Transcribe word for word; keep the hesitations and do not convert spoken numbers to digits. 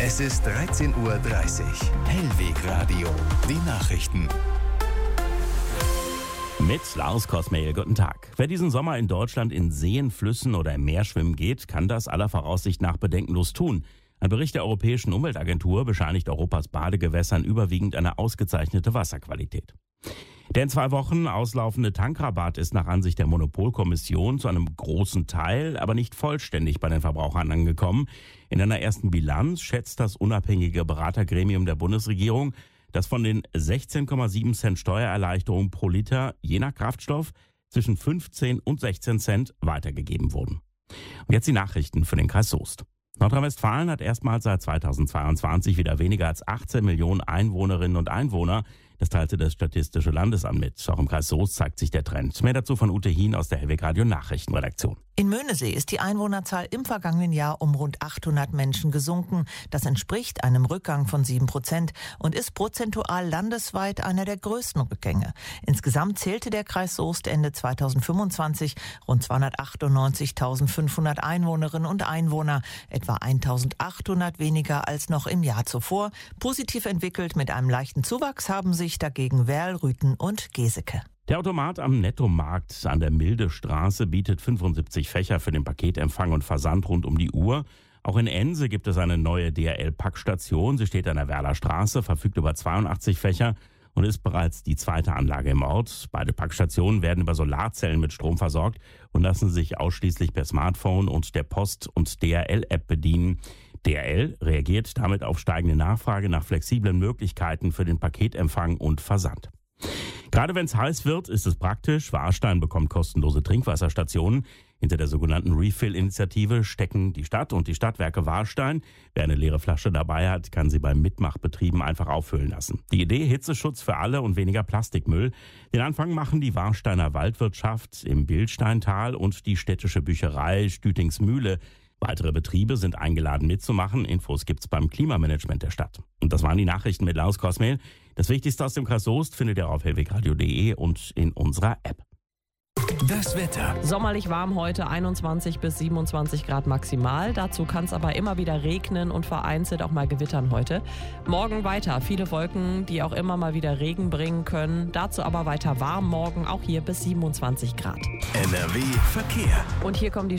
Es ist dreizehn Uhr dreißig. Hellweg Radio. Die Nachrichten. Mit Lars Kosmehl, guten Tag. Wer diesen Sommer in Deutschland in Seen, Flüssen oder im Meer schwimmen geht, kann das aller Voraussicht nach bedenkenlos tun. Ein Bericht der Europäischen Umweltagentur bescheinigt Europas Badegewässern überwiegend eine ausgezeichnete Wasserqualität. Der in zwei Wochen auslaufende Tankrabatt ist nach Ansicht der Monopolkommission zu einem großen Teil, aber nicht vollständig bei den Verbrauchern angekommen. In einer ersten Bilanz schätzt das unabhängige Beratergremium der Bundesregierung, dass von den sechzehn Komma sieben Cent Steuererleichterung pro Liter je nach Kraftstoff zwischen fünfzehn und sechzehn Cent weitergegeben wurden. Und jetzt die Nachrichten für den Kreis Soest. Nordrhein-Westfalen hat erstmals seit zweitausendzweiundzwanzig wieder weniger als achtzehn Millionen Einwohnerinnen und Einwohner. Das teilte das Statistische Landesamt mit. Auch im Kreis Soest zeigt sich der Trend. Mehr dazu von Ute Hien aus der Hellweg Radio Nachrichtenredaktion. In Möhnesee ist die Einwohnerzahl im vergangenen Jahr um rund achthundert Menschen gesunken. Das entspricht einem Rückgang von sieben Prozent und ist prozentual landesweit einer der größten Rückgänge. Insgesamt zählte der Kreis Soest Ende zweitausendfünfundzwanzig rund zweihundertachtundneunzigtausendfünfhundert Einwohnerinnen und Einwohner, etwa eintausendachthundert weniger als noch im Jahr zuvor. Positiv entwickelt mit einem leichten Zuwachs haben sich dagegen Werl, Rüthen und Geseke. Der Automat am Nettomarkt an der Mildestraße bietet fünfundsiebzig Fächer für den Paketempfang und Versand rund um die Uhr. Auch in Ense gibt es eine neue D H L-Packstation. Sie steht an der Werler Straße, verfügt über zweiundachtzig Fächer und ist bereits die zweite Anlage im Ort. Beide Packstationen werden über Solarzellen mit Strom versorgt und lassen sich ausschließlich per Smartphone und der Post- und D H L-App bedienen. D H L reagiert damit auf steigende Nachfrage nach flexiblen Möglichkeiten für den Paketempfang und Versand. Gerade wenn es heiß wird, ist es praktisch. Warstein bekommt kostenlose Trinkwasserstationen. Hinter der sogenannten Refill-Initiative stecken die Stadt und die Stadtwerke Warstein. Wer eine leere Flasche dabei hat, kann sie beim Mitmachbetrieben einfach auffüllen lassen. Die Idee: Hitzeschutz für alle und weniger Plastikmüll. Den Anfang machen die Warsteiner Waldwirtschaft im Bildsteintal und die städtische Bücherei Stütingsmühle. Weitere Betriebe sind eingeladen mitzumachen. Infos gibt's beim Klimamanagement der Stadt. Und das waren die Nachrichten mit Lars Kosmehl. Das Wichtigste aus dem Kreis Soest findet ihr auf hellwegradio punkt de und in unserer App. Das Wetter. Sommerlich warm heute, einundzwanzig bis siebenundzwanzig Grad maximal. Dazu kann es aber immer wieder regnen und vereinzelt auch mal gewittern heute. Morgen weiter, viele Wolken, die auch immer mal wieder Regen bringen können. Dazu aber weiter warm morgen, auch hier bis siebenundzwanzig Grad. N R W Verkehr. Und hier kommen die